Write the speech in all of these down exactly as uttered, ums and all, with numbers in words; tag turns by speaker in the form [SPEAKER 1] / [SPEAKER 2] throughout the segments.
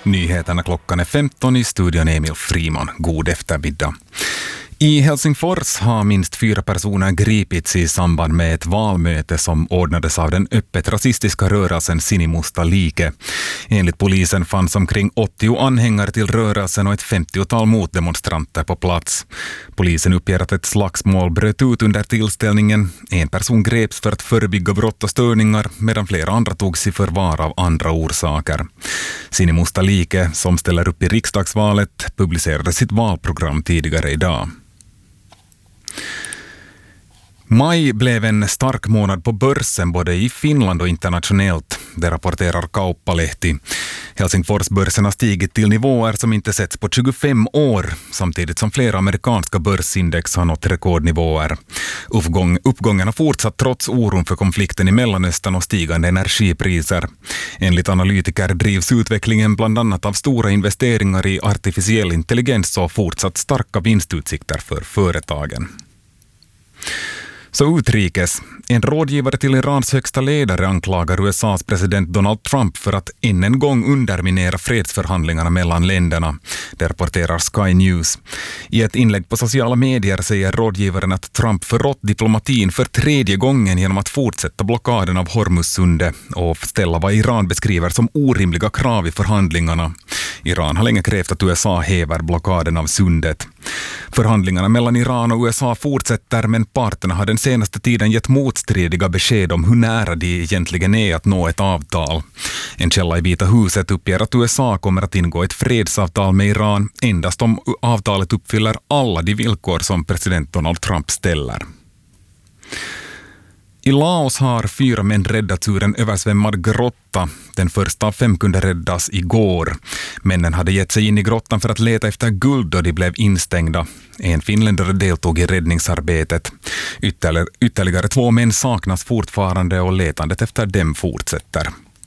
[SPEAKER 1] Nyheterna klockan är femton i studion Emil Friman. God eftermiddag. I Helsingfors har minst fyra personer gripits i samband med ett valmöte som ordnades av den öppet rasistiska rörelsen Sinimusta Liike. Enligt polisen fanns omkring åttio anhängare till rörelsen och ett femtiotal motdemonstranter på plats. Polisen uppger att ett slagsmål bröt ut under tillställningen. En person greps för att förebygga brott och störningar medan flera andra togs i förvar av andra orsaker. Sinimusta Liike, som ställer upp i riksdagsvalet, publicerade sitt valprogram tidigare idag. Maj blev en stark månad på börsen både i Finland och internationellt. Det rapporterar Kauppalehti. Helsingforsbörsen har stigit till nivåer som inte setts på tjugofem år, samtidigt som flera amerikanska börsindex har nått rekordnivåer. Uppgång, uppgången har fortsatt trots oron för konflikten i Mellanöstern och stigande energipriser. Enligt analytiker drivs utvecklingen bland annat av stora investeringar i artificiell intelligens och fortsatt starka vinstutsikter för företagen. Så utrikes. En rådgivare till Irans högsta ledare anklagar U S A:s president Donald Trump för att än en gång underminera fredsförhandlingarna mellan länderna. Det rapporterar Sky News. I ett inlägg på sociala medier säger rådgivaren att Trump förrått diplomatin för tredje gången genom att fortsätta blockaden av Hormuzsundet och ställa vad Iran beskriver som orimliga krav i förhandlingarna. Iran har länge krävt att U S A häver blockaden av sundet. Förhandlingarna mellan Iran och U S A fortsätter, men parterna har den senaste tiden gett motstridiga besked om hur nära de egentligen är att nå ett avtal. En källa i Vita huset uppger att U S A kommer att ingå ett fredsavtal med Iran endast om avtalet uppfyller alla de villkor som president Donald Trump ställer. I Laos har fyra män räddats ur en översvämmad grotta. Den första av fem kunde räddas igår. Männen hade gett sig in i grottan för att leta efter guld och de blev instängda. En finländare deltog i räddningsarbetet. Ytterligare, ytterligare två män saknas fortfarande och letandet efter dem fortsätter.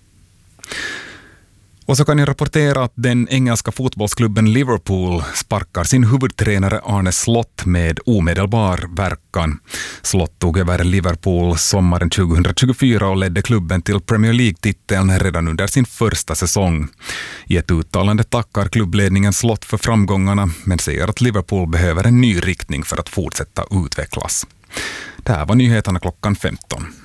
[SPEAKER 1] Och så kan jag rapportera att den engelska fotbollsklubben Liverpool sparkar sin huvudtränare Arne Slot med omedelbar verkan. Slot tog över Liverpool sommaren tjugohundratjugofyra och ledde klubben till Premier League-titeln redan under sin första säsong. I ett uttalande tackar klubbledningen Slot för framgångarna, men säger att Liverpool behöver en ny riktning för att fortsätta utvecklas. Det här var nyheterna klockan femton.